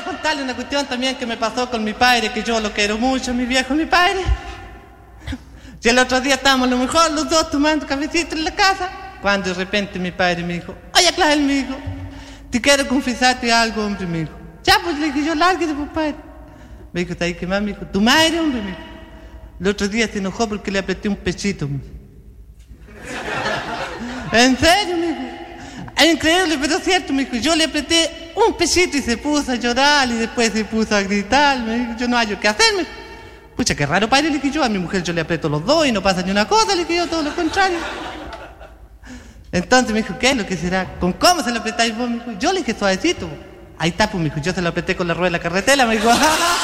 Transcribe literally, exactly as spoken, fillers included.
contarle una cuestión también que me pasó con mi padre, que yo lo quiero mucho, mi viejo, mi padre. Y el otro día estábamos a lo mejor los dos tomando cafecito en la casa, cuando de repente mi padre me dijo, oye, Clavel, me dijo, te quiero confesarte algo, hombre, me dijo. Ya, pues le dije yo, lárguese, pues, padre. Me dijo, ¿está ahí qué más? Me dijo, tu madre, hombre, me dijo. El otro día se enojó porque le apreté un pechito. ¿En serio, me dijo? Es increíble, pero es cierto, me dijo. Yo le apreté un pechito y se puso a llorar y después se puso a gritar. Me dijo, yo no hallo qué hacer, me dijo. Pucha, qué raro, padre, le dije yo. A mi mujer yo le aprieto los dos y no pasa ni una cosa, le dije yo, todo lo contrario. Entonces me dijo, ¿qué es lo que será? ¿Con cómo se lo apretáis vos? Me dijo, yo le dije suavecito. Ahí está, pues, me dijo, yo se lo apreté con la rueda de la carretera, me dijo.